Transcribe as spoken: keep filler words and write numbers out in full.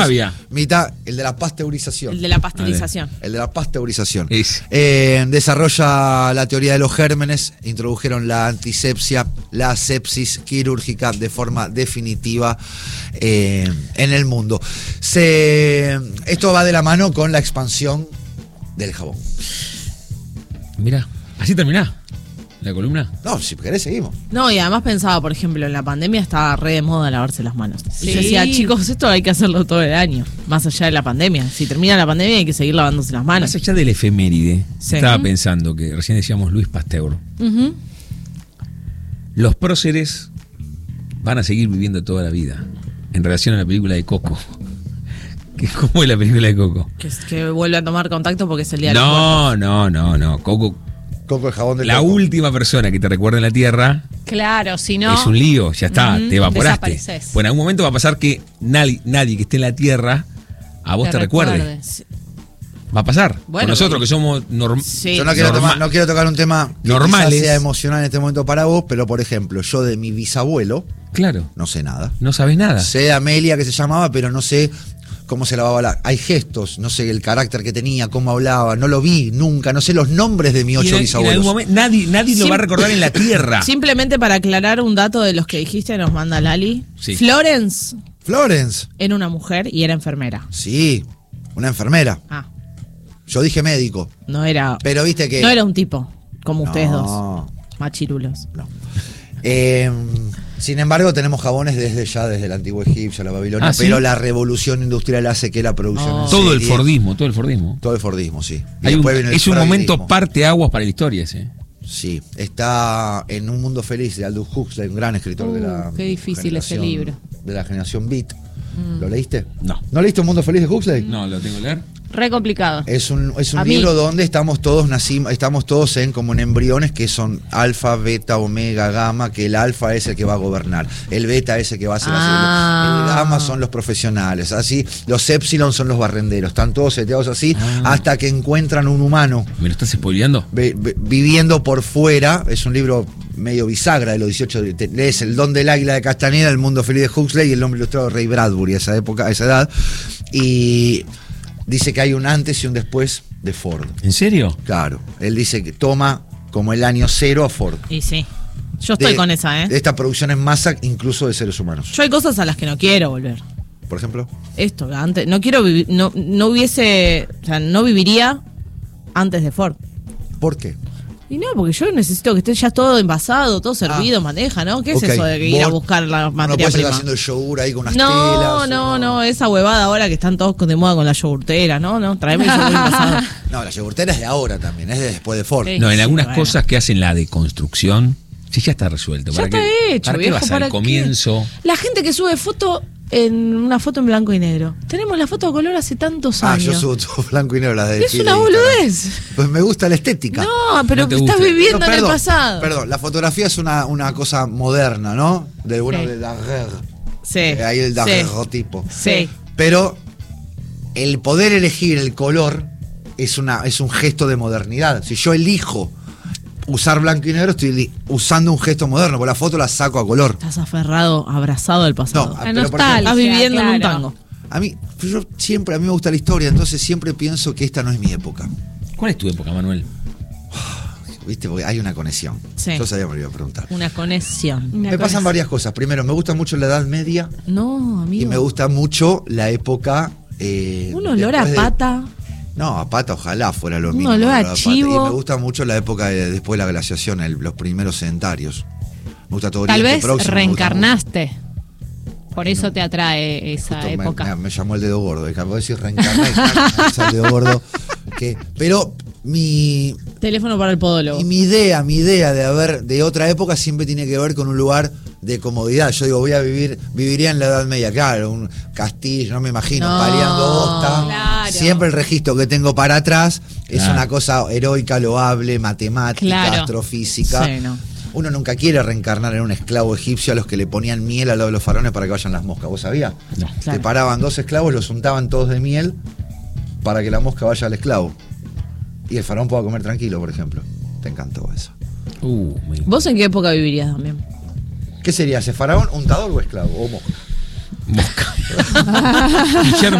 Había. Mitad, el de la pasteurización. El de la pasteurización. El de la pasteurización. Es. Eh, desarrolla la teoría de los gérmenes, introdujeron la antisepsia, la sepsis quirúrgica de forma definitiva eh, en el mundo. Se, esto va de la mano con la expansión del jabón. Mirá, así terminás la columna. No, si querés seguimos. No, y además pensaba, por ejemplo, en la pandemia estaba re de moda lavarse las manos. Sí. Y yo decía, chicos, esto hay que hacerlo todo el año, más allá de la pandemia. Si termina la pandemia hay que seguir lavándose las manos. Más allá del efeméride, Sí. estaba pensando que recién decíamos Luis Pasteur. Uh-huh. Los próceres van a seguir viviendo toda la vida en relación a la película de Coco. ¿Cómo es la película de Coco? Que, que vuelve a tomar contacto porque es el día de los No, no, no, no. Coco, Coco el jabón del la Coco. última persona que te recuerda en la Tierra Claro, si no. es un lío, ya está, Ujú, te evaporaste. desapareces. Pues en algún momento va a pasar que nadie, nadie que esté en la Tierra a vos te, recuerde. recuerdes. Va a pasar. Bueno, Con nosotros porque- que somos norm- Sí. Yo no quiero, Norma- tomar, no quiero tocar un tema que Normales. quizás sea emocional en este momento para vos, pero por ejemplo, yo de mi bisabuelo Claro, no sé nada. no sabes nada. Sé de Amelia que se llamaba, pero no sé cómo se lavaba la... Hay gestos, no sé el carácter que tenía, cómo hablaba, no lo vi nunca, no sé los nombres de mis Y ocho en, en bisabuelos. algún momento nadie, nadie lo Sim- va a recordar en la Tierra. Simplemente para aclarar un dato de los que dijiste, nos manda Lali. Sí. Florence Florence, era una mujer y era enfermera. sí, una enfermera. Ah, Yo dije médico, no era, pero viste que... no era un tipo, como ustedes No. dos. Machirulos. No. Eh, sin embargo, tenemos jabones desde ya, desde el antiguo Egipcio, la Babilonia, Ah, ¿sí? pero la revolución industrial hace que la producción... Oh. en Todo el serie- Fordismo, todo el Fordismo. Todo el Fordismo, sí. Y Hay un- después viene el es un momento fragmentismo. parteaguas para la historia ese. Sí, está en Un Mundo Feliz de Aldous Huxley, un gran escritor de Uh, la... qué difícil ese generación- libro. De la generación Beat. ¿Lo leíste? No. ¿No leíste Un Mundo Feliz de Huxley? No, lo tengo que leer. Re complicado. Es un, es un A mí. libro donde estamos todos nacimos, estamos todos en como en embriones que son alfa, beta, omega, gamma, que el alfa es el que va a gobernar, el beta es el que va a hacer Ah. así, el gamma son los profesionales, así, los épsilon son los barrenderos, están todos seteados así Ah. hasta que encuentran un humano ¿Me lo estás spoileando? vi- vi- viviendo por fuera. Es un libro medio bisagra de los dieciocho, te- lees El Don del Águila de Castaneda, El Mundo Feliz de Huxley y El Hombre Ilustrado de Ray Bradbury a esa época, a esa edad, y dice que hay un antes y un después de Ford. ¿En serio? Claro, él dice que toma como el año cero a Ford. Y sí. Yo estoy De- con esa, ¿eh? De esta producción en masa, incluso de seres humanos. Yo hay cosas a las que no quiero volver. Por ejemplo, Esto, antes, no quiero vivir, no, no hubiese, o sea, no viviría antes de Ford. ¿por qué? Y no, porque yo necesito que esté ya todo envasado, todo servido, bandeja, ¿no? ¿Qué Ok, es eso de que ir a vos buscar la No materia puedes estar prima? haciendo el yogur ahí con unas No, telas. no, o- no, esa huevada ahora que están todos con- de moda con la yogurtera, no, no, tráeme el yogur envasado. No, la yogurtera es de ahora también, es de después de Ford. Sí. No, en algunas bueno. cosas que hacen la deconstrucción, sí, ya está resuelto. Ya ¿Para está qué, hecho, ¿para qué viejo, vas ¿para al qué? comienzo? La gente que sube foto en una foto en blanco y negro. Tenemos la foto a color hace tantos Ah, años. yo subo todo blanco y negro, la de Es desfile una de Instagram. boludez. Pues me gusta la estética. No, pero No te estás gusta. viviendo No, en perdón, el pasado. Perdón, la fotografía es una, una cosa moderna, ¿no? De bueno, Sí. de Daguerre. Sí. Eh, Ahí el sí, daguerrotipo. sí. Pero el poder elegir el color es, una, es un gesto de modernidad. Si yo elijo usar blanco y negro, estoy li- usando un gesto moderno, porque la foto la saco a color. Estás aferrado, abrazado al pasado. No, La pero por nostalgia. Estás viviendo en un claro. tango. A mí, yo siempre, a mí me gusta la historia, entonces siempre pienso que esta no es mi época. ¿Cuál es tu época, Manuel? ¿Viste? Porque hay una conexión. Sí. Yo sabía que me lo iba a preguntar. Una conexión. Una Me cosa pasan es- varias cosas. Primero, me gusta mucho la Edad Media No, amigo. y me gusta mucho la época. Eh, Un olor a después de- pata. No, a pata ojalá fuera lo Un mismo. olor a pata. chivo. Y me gusta mucho la época de, después de la glaciación, el- los primeros sedentarios. Me gusta todo Tal Oriente vez Próximo, me gusta reencarnaste. Por eso te atrae esa mucho. Justo me- época. Me, me llamó el dedo gordo. Acabo de decir reencarnar y me sale el dedo gordo. Que, pero mi, Teléfono para el podólogo. y mi idea, mi idea de haber de otra época siempre tiene que ver con un lugar de comodidad. Yo digo, voy a vivir, viviría en la Edad Media, claro, un castillo, no me imagino, No, paleando hosta. claro. Siempre el registro que tengo para atrás es Claro. una cosa heroica, loable, matemática, Claro. astrofísica. Sí, no. Uno nunca quiere reencarnar en un esclavo egipcio a los que le ponían miel al lado de los faraones para que vayan las moscas. ¿Vos sabías? No. Te Claro. paraban dos esclavos, los untaban todos de miel para que la mosca vaya al esclavo. Y el faraón pueda comer tranquilo, por ejemplo. Te encantó eso. Uh, me- ¿Vos en qué época vivirías también? ¿Qué sería ese faraón, untador o esclavo? O mosca. Mosca. Guillermo